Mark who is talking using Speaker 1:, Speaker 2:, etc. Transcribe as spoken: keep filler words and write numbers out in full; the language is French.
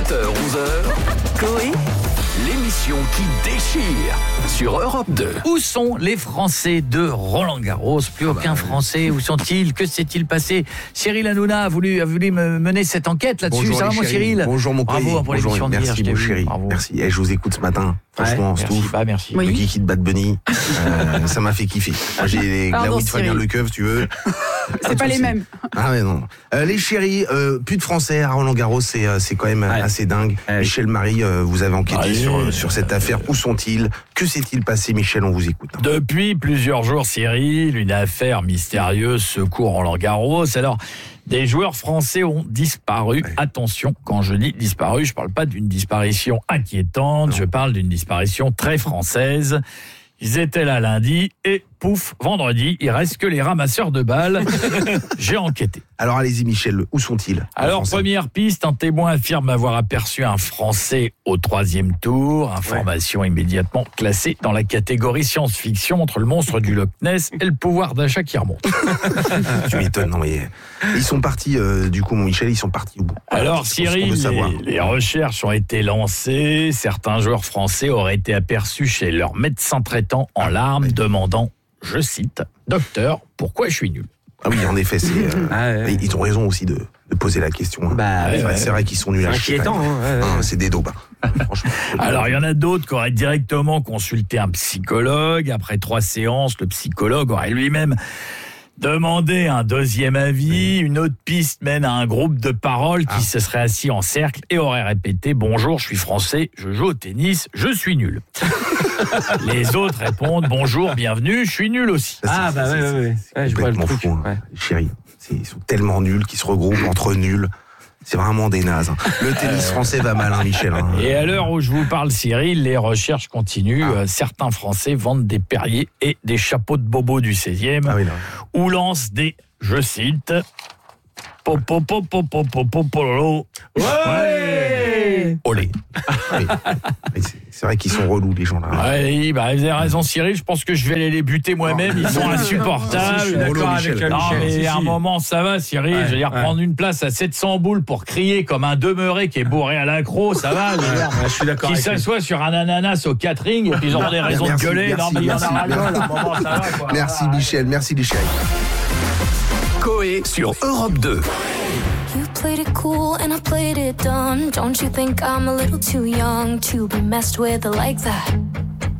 Speaker 1: sept heures onze heures, Coé, l'émission qui déchire sur Europe deux.
Speaker 2: Où sont les Français de Roland-Garros? Plus aucun Français. Où sont-ils? Que s'est-il passé? Cyril Hanouna a voulu, a voulu me mener cette enquête là-dessus.
Speaker 3: Bonjour,
Speaker 2: ça va, mon Cyril?
Speaker 3: Bonjour, mon
Speaker 2: Bravo
Speaker 3: Coé.
Speaker 2: pour l'émission d'hier.
Speaker 3: Merci, mon chéri. Merci. Et je vous écoute ce matin. Franchement,
Speaker 2: ouais,
Speaker 3: c'est
Speaker 2: merci,
Speaker 3: tout.
Speaker 2: bah, merci.
Speaker 3: Le kiki de Bad Bunny, euh, ça m'a fait kiffer. Moi, j'ai les glaouis de Fabien Lecoeuf, tu veux.
Speaker 4: C'est pas les mêmes.
Speaker 3: Ah ouais, non. Euh, les chéris, euh, plus de Français à Roland-Garros, c'est, euh, c'est quand même ouais. assez dingue. Ouais. Michel Marie, euh, vous avez enquêté
Speaker 2: Allez.
Speaker 3: sur, sur cette affaire. Où sont-ils? Que s'est-il passé, Michel? On vous écoute.
Speaker 2: Depuis plusieurs jours, Cyril, une affaire mystérieuse secoue Roland-Garros. Alors, des joueurs français ont disparu. Ouais. Attention, quand je dis disparu, je parle pas d'une disparition inquiétante, non. Je parle d'une disparition très française. Ils étaient là lundi et pouf, vendredi, il reste que les ramasseurs de balles. J'ai enquêté.
Speaker 3: Alors allez-y Michel, où sont-ils?
Speaker 2: Alors première piste, un témoin affirme avoir aperçu un Français au troisième tour. Information ouais. immédiatement classée dans la catégorie science-fiction entre le monstre du Loch Ness et le pouvoir d'achat qui remonte.
Speaker 3: Tu m'étonnes, non mais ils sont partis euh, du coup mon Michel, ils sont partis où?
Speaker 2: Alors Cyril, les, les recherches ont été lancées. Certains joueurs français auraient été aperçus chez leur médecin traitant en larmes, ouais. demandant, je cite, docteur, pourquoi je suis nul?
Speaker 3: Ah oui, en effet, c'est, euh, ah ouais. ils ont raison aussi de, de poser la question.
Speaker 5: Bah,
Speaker 3: c'est,
Speaker 5: ouais,
Speaker 3: vrai,
Speaker 5: ouais.
Speaker 3: c'est vrai qu'ils sont nuls à chier.
Speaker 5: C'est inquiétant. Hein, ouais, ouais.
Speaker 3: C'est des daubins. Franchement.
Speaker 2: Alors, il y en a d'autres qui auraient directement consulté un psychologue. Après trois séances, le psychologue aurait lui-même demandé un deuxième avis. Une autre piste mène à un groupe de paroles qui ah. se serait assis en cercle et aurait répété « Bonjour, je suis français, je joue au tennis, je suis nul ». Les autres répondent « Bonjour, bienvenue, je suis nul aussi ».
Speaker 5: Ah bah oui, oui, oui. Je vois le truc.
Speaker 3: Fou, hein. Chérie, c'est, ils sont tellement nuls qu'ils se regroupent entre nuls. C'est vraiment des nazes. Hein. Le tennis français va mal, hein, Michel. Hein.
Speaker 2: Et à l'heure où je vous parle, Cyril, les recherches continuent. Ah. Certains Français vendent des Perrier et des chapeaux de bobo du seizième ah oui, ou lancent des, je cite, popo popo popo popo ouais olé.
Speaker 3: Oui. C'est, c'est vrai qu'ils sont relous, les gens là.
Speaker 2: Oui, bah, vous avez raison, Cyril. Je pense que je vais aller les buter moi-même. Ils sont insupportables.
Speaker 5: Je suis d'accord avec Michel.
Speaker 2: Non, mais
Speaker 5: si,
Speaker 2: à un
Speaker 5: si.
Speaker 2: moment, ça va, Cyril. Ouais, je veux dire, ouais. prendre une place à sept cents boules pour crier comme un demeuré qui est bourré à l'accro, ça va. Je,
Speaker 5: ouais, je suis d'accord.
Speaker 2: Qui s'assoit lui. Sur un ananas au catering et puis ils auront des raisons merci, de gueuler. Merci, non, mais il y en a ras-le-bol. À un moment, ça va, quoi.
Speaker 3: Merci, Michel. Merci, les chéris.
Speaker 1: Coé sur Europe deux.
Speaker 6: You played it cool and I played it dumb. Don't you think I'm a little too young to be messed with like that?